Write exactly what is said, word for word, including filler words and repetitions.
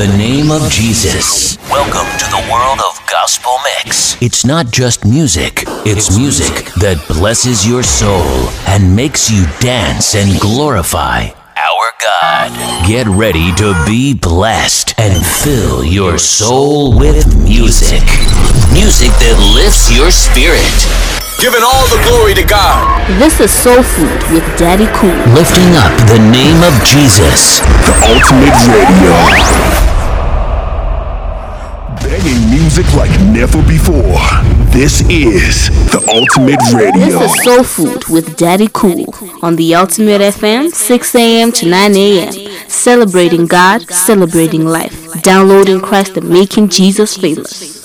the name of Jesus. Welcome to the world of Gospel Mix. It's not just music, it's music that blesses your soul and makes you dance and glorify our God. Get ready to be blessed and fill your soul with music. Music that lifts your spirit. Giving all the glory to God. This is Soul Food with Daddy Cool. Lifting up the name of Jesus. The Ultimate Radio. Banging music like never before. This is The Ultimate Radio. This is Soul Food with Daddy Cool on the Ultimate F M, six a.m. to nine a.m. Celebrating God, celebrating life. Downloading Christ and making Jesus famous.